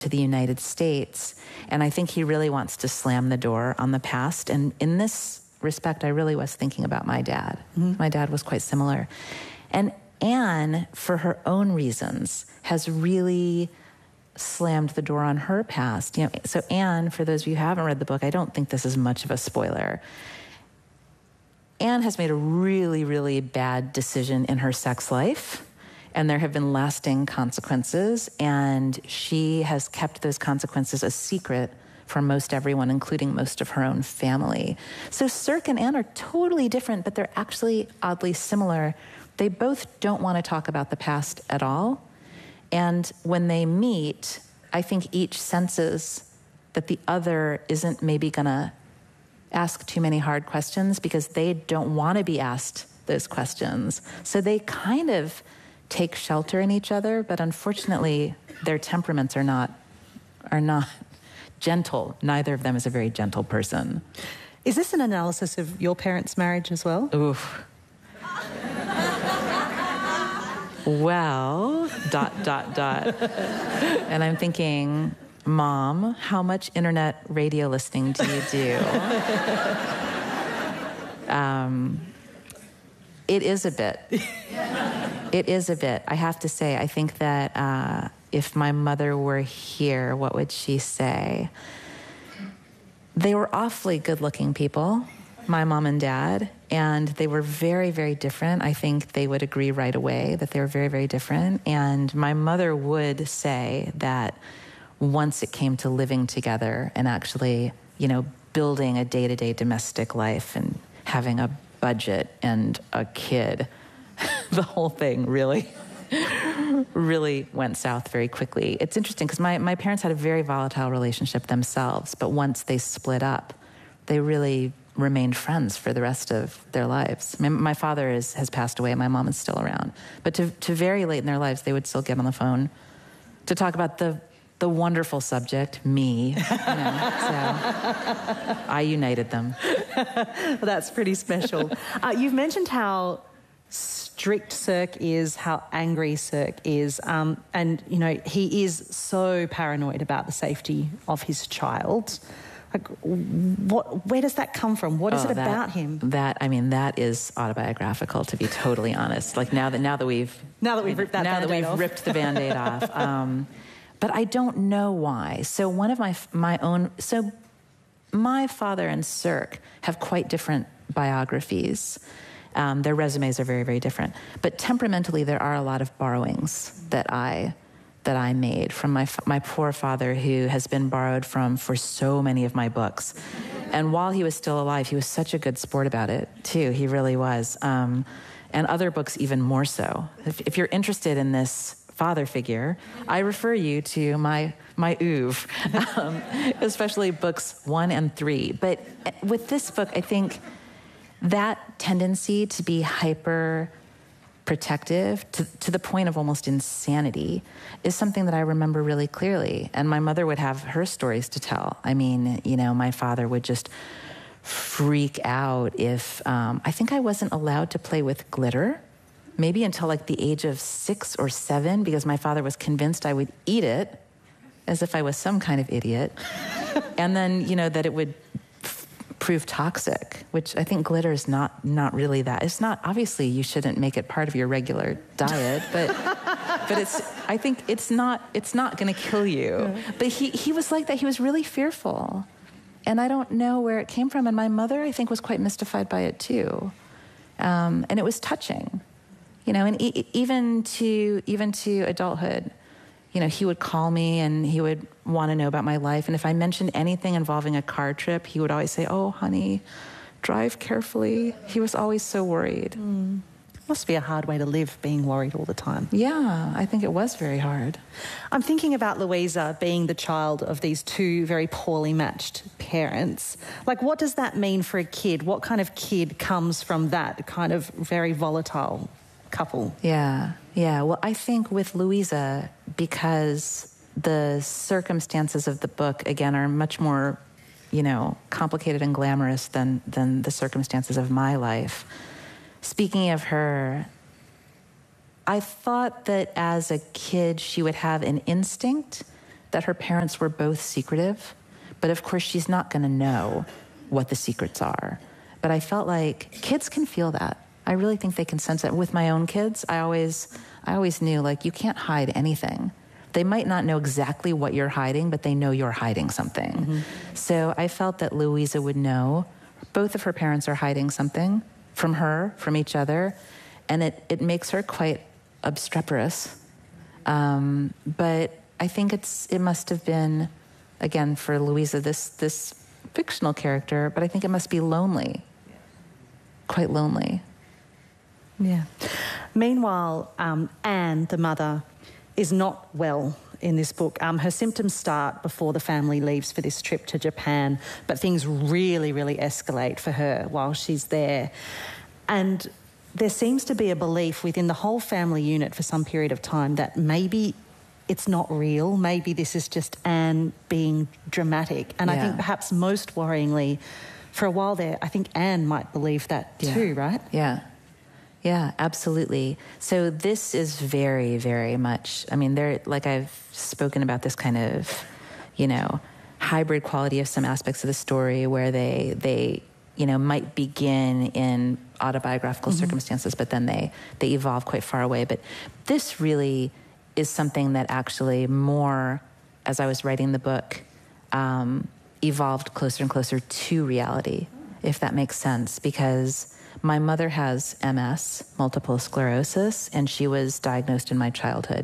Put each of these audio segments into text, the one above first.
to the United States. And I think he really wants to slam the door on the past. And in this respect, I really was thinking about my dad. Mm-hmm. My dad was quite similar. And Anne, for her own reasons, has really slammed the door on her past. You know, so Anne, for those of you who haven't read the book, I don't think this is much of a spoiler. Anne has made a really, really bad decision in her sex life, and there have been lasting consequences, and she has kept those consequences a secret from most everyone, including most of her own family. So Circe and Anne are totally different, but they're actually oddly similar. They both don't want to talk about the past at all, and when they meet, I think each senses that the other isn't maybe gonna ask too many hard questions because they don't want to be asked those questions. So they kind of take shelter in each other, but unfortunately their temperaments are not gentle. Neither of them is a very gentle person. Is this an analysis of your parents' marriage as well? Oof. Well, ... And I'm thinking, Mom, how much internet radio listening do you do? It is a bit. It is a bit. I have to say, I think that if my mother were here, what would she say? They were awfully good-looking people, my mom and dad, and they were very, very different. I think they would agree right away that they were very, very different. And my mother would say that once it came to living together and actually, you know, building a day-to-day domestic life and having a budget and a kid, the whole thing really went south very quickly. It's interesting because my parents had a very volatile relationship themselves, but once they split up, they really remained friends for the rest of their lives. I mean, my father has passed away, my mom is still around. But to very late in their lives, they would still get on the phone to talk about the wonderful subject, me. You know, so I united them. Well, that's pretty special. You've mentioned how strict Circe is, how angry Circe is, and you know he is so paranoid about the safety of his child. Like, where does that come from? What is it about him? That is autobiographical, to be totally honest. Like now that we've ripped the Band-Aid off. But I don't know why. So one of my father and Circe have quite different biographies. Their resumes are very, very different. But temperamentally, there are a lot of borrowings that I made from my poor father, who has been borrowed from for so many of my books. And while he was still alive, he was such a good sport about it, too. He really was. And other books even more so. If you're interested in this father figure, I refer you to my oeuvre, especially books 1 and 3. But with this book, I think that tendency to be hyper protective to the point of almost insanity is something that I remember really clearly. And my mother would have her stories to tell. I mean, you know, my father would just freak out if I think I wasn't allowed to play with glitter, maybe until like the age of 6 or 7, because my father was convinced I would eat it as if I was some kind of idiot. And then, you know, that it would prove toxic, which I think glitter is not really that. It's not, obviously you shouldn't make it part of your regular diet, but I think it's not going to kill you. Yeah. But he was like that. He was really fearful. And I don't know where it came from. And my mother, I think, was quite mystified by it too. And it was touching, you know, and even to adulthood. You know, he would call me and he would want to know about my life. And if I mentioned anything involving a car trip, he would always say, "Oh, honey, drive carefully." He was always so worried. Must be a hard way to live, being worried all the time. Yeah, I think it was very hard. I'm thinking about Louisa being the child of these two very poorly matched parents. Like, what does that mean for a kid? What kind of kid comes from that kind of very volatile couple? Yeah. Well, I think with Louisa, because the circumstances of the book, again, are much more, you know, complicated and glamorous than the circumstances of my life. Speaking of her, I thought that as a kid she would have an instinct that her parents were both secretive, but of course she's not going to know what the secrets are. But I felt like kids can feel that. I really think they can sense that. With my own kids, I always knew, like, you can't hide anything. They might not know exactly what you're hiding, but they know you're hiding something. Mm-hmm. So I felt that Louisa would know both of her parents are hiding something from her, from each other, and it makes her quite obstreperous. But I think it must have been, again, for Louisa, this fictional character, but I think it must be lonely, quite lonely. Yeah. Meanwhile, Anne, the mother, is not well in this book. Her symptoms start before the family leaves for this trip to Japan, but things really, really escalate for her while she's there. And there seems to be a belief within the whole family unit for some period of time that maybe it's not real. Maybe this is just Anne being dramatic. And I think perhaps most worryingly, for a while there, I think Anne might believe that too, right? Yeah, absolutely. So this is very, very much, I mean, like I've spoken about this kind of, hybrid quality of some aspects of the story where they might begin in autobiographical circumstances, but then they evolve quite far away. But this really is something that actually more, as I was writing the book, evolved closer and closer to reality, if that makes sense, because my mother has MS, multiple sclerosis, and she was diagnosed in my childhood.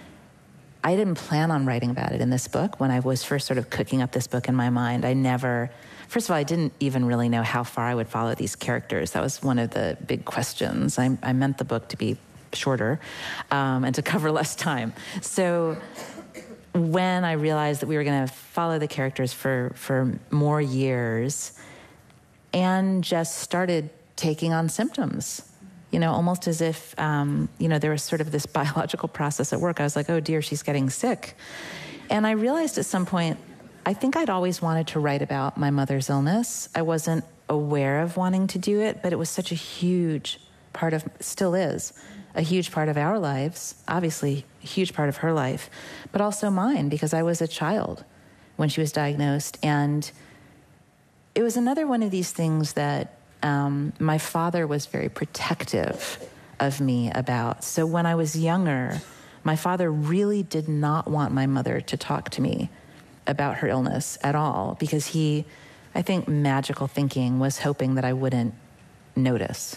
I didn't plan on writing about it in this book. When I was first sort of cooking up this book in my mind, first of all, I didn't even really know how far I would follow these characters. That was one of the big questions. I meant the book to be shorter and to cover less time. So when I realized that we were going to follow the characters for more years, Anne just started taking on symptoms, almost as if, there was sort of this biological process at work. I was like, oh dear, she's getting sick. And I realized at some point, I think I'd always wanted to write about my mother's illness. I wasn't aware of wanting to do it, but it was such a huge part still is, a huge part of our lives, obviously a huge part of her life, but also mine, because I was a child when she was diagnosed. And it was another one of these things that my father was very protective of me about. So when I was younger, my father really did not want my mother to talk to me about her illness at all, because I think magical thinking was hoping that I wouldn't notice.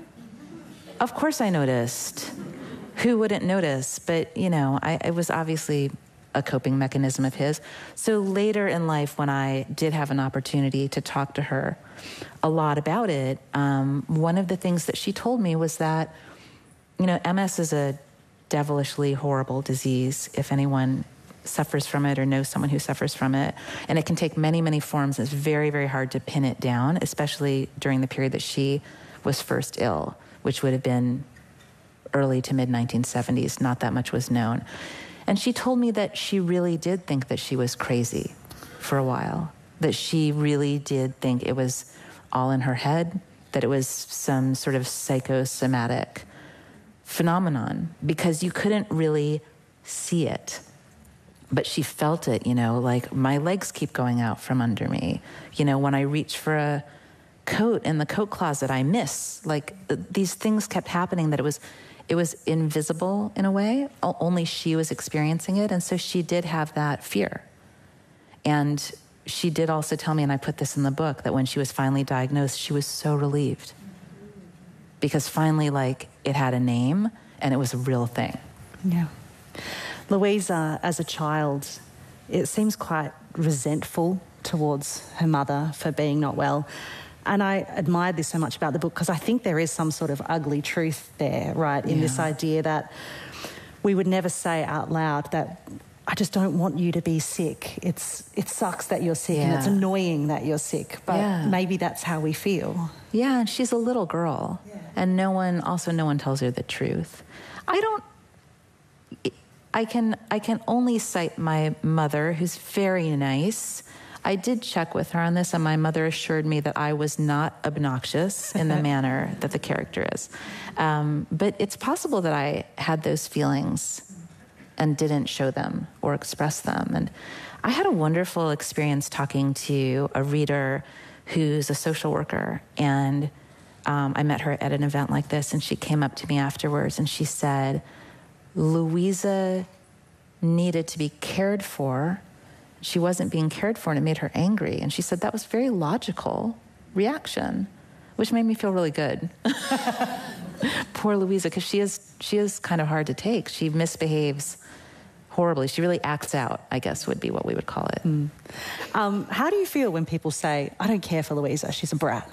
Of course I noticed. Who wouldn't notice? But, it was obviously a coping mechanism of his. So later in life, when I did have an opportunity to talk to her a lot about it, one of the things that she told me was that, MS is a devilishly horrible disease if anyone suffers from it or knows someone who suffers from it. And it can take many, many forms. It's very, very hard to pin it down, especially during the period that she was first ill, which would have been early to mid-1970s. Not that much was known. And she told me that she really did think that she was crazy for a while, that she really did think it was all in her head, that it was some sort of psychosomatic phenomenon, because you couldn't really see it. But she felt it, like my legs keep going out from under me. When I reach for a coat in the coat closet, I miss. Like these things kept happening that it was invisible in a way. Only she was experiencing it. And so she did have that fear. And she did also tell me, and I put this in the book, that when she was finally diagnosed, she was so relieved. Because finally, it had a name and it was a real thing. Yeah. Louisa, as a child, it seems quite resentful towards her mother for being not well. And I admired this so much about the book because I think there is some sort of ugly truth there, right, in this idea that we would never say out loud that I just don't want you to be sick. It sucks that you're sick and it's annoying that you're sick, but maybe that's how we feel. Yeah, and she's a little girl and no one tells her the truth. I can only cite my mother, who's very nice. I did check with her on this, and my mother assured me that I was not obnoxious in the manner that the character is. But it's possible that I had those feelings and didn't show them or express them. And I had a wonderful experience talking to a reader who's a social worker, and I met her at an event like this, and she came up to me afterwards and she said, Louisa needed to be cared for. She wasn't being cared for, and it made her angry. And she said that was a very logical reaction, which made me feel really good. Poor Louisa, because she is kind of hard to take. She misbehaves horribly. She really acts out, I guess would be what we would call it. How do you feel when people say, I don't care for Louisa, she's a brat?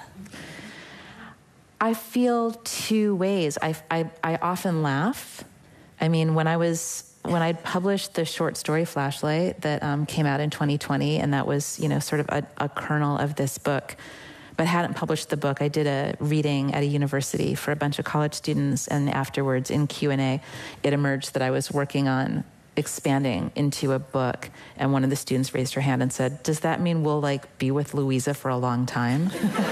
I feel two ways. I often laugh. I mean, when I published the short story Flashlight that came out in 2020, and that was, sort of a kernel of this book, but hadn't published the book, I did a reading at a university for a bunch of college students, and afterwards in Q&A, it emerged that I was working on expanding into a book, and one of the students raised her hand and said, does that mean we'll be with Louisa for a long time?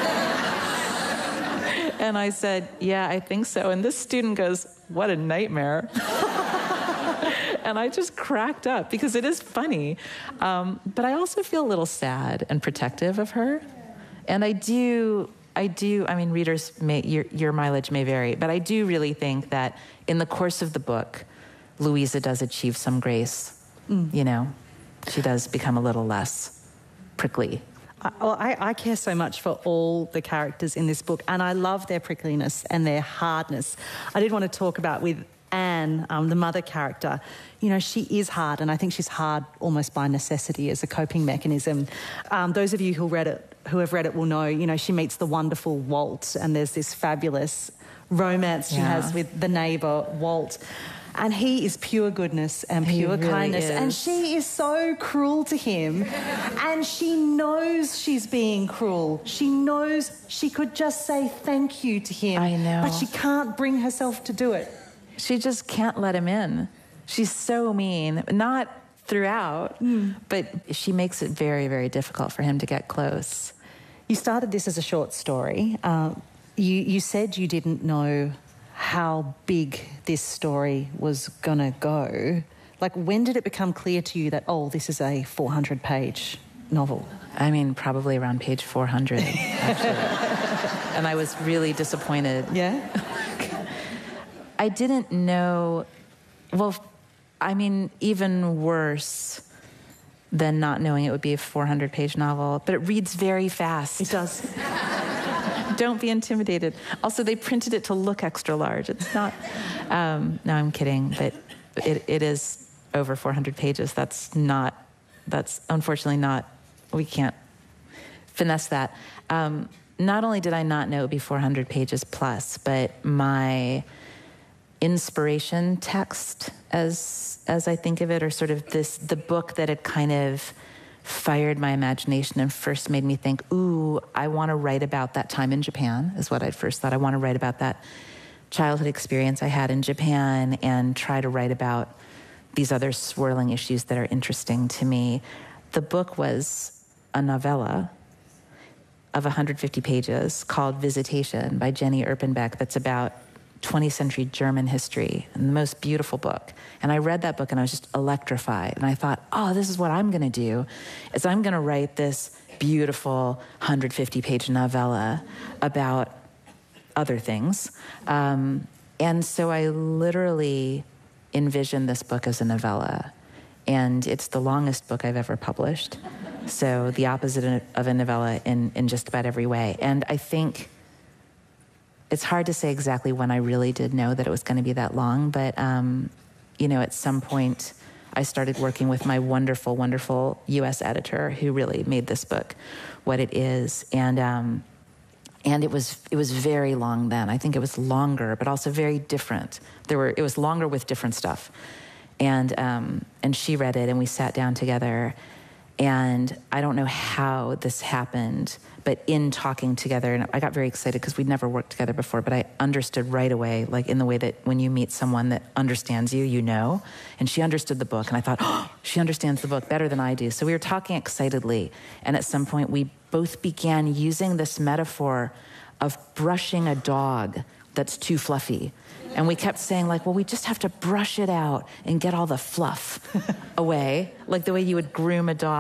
And I said, yeah, I think so. And this student goes, what a nightmare. And I just cracked up because it is funny. But I also feel a little sad and protective of her. And I mean, readers your mileage may vary, but I do really think that in the course of the book, Louisa does achieve some grace. She does become a little less prickly. I care so much for all the characters in this book, and I love their prickliness and their hardness. I did want to talk about with Anne, the mother character. She is hard, and I think she's hard almost by necessity as a coping mechanism. Those of you who have read it will know, she meets the wonderful Walt, and there's this fabulous romance she has with the neighbour, Walt. And he is pure goodness and pure kindness. And she is so cruel to him. And she knows she's being cruel. She knows she could just say thank you to him. I know. But she can't bring herself to do it. She just can't let him in. She's so mean. Not throughout, but she makes it very, very difficult for him to get close. You started this as a short story. You said you didn't know how big this story was going to go. When did it become clear to you that, this is a 400-page novel? I mean, probably around page 400, actually. And I was really disappointed. Yeah? I didn't know... Well, I mean, even worse than not knowing it would be a 400-page novel, but it reads very fast. It does. Don't be intimidated. Also, they printed it to look extra large. It's not... no, I'm kidding, but it is over 400 pages. That's unfortunately not... We can't finesse that. Not only did I not know it would be 400 pages plus, but my inspiration text, as I think of it, or sort of the book that had kind of fired my imagination and first made me think, ooh, I want to write about that time in Japan, is what I first thought. I want to write about that childhood experience I had in Japan and try to write about these other swirling issues that are interesting to me. The book was a novella of 150 pages called Visitation by Jenny Erpenbeck that's about 20th century German history, and the most beautiful book. And I read that book and I was just electrified. And I thought, this is what I'm going to do, is I'm going to write this beautiful 150-page novella about other things. And so I literally envisioned this book as a novella. And it's the longest book I've ever published. So the opposite of a novella in just about every way. And I think it's hard to say exactly when I really did know that it was going to be that long, but, at some point I started working with my wonderful, wonderful U.S. editor who really made this book what it is. And it was very long then. I think it was longer, but also very different. It was longer with different stuff. And she read it and we sat down together. And I don't know how this happened, but in talking together, and I got very excited because we'd never worked together before, but I understood right away, in the way that when you meet someone that understands you, you know. And she understood the book, and I thought, she understands the book better than I do. So we were talking excitedly, and at some point we both began using this metaphor of brushing a dog that's too fluffy. And we kept saying, like, well, we just have to brush it out and get all the fluff away, like the way you would groom a dog.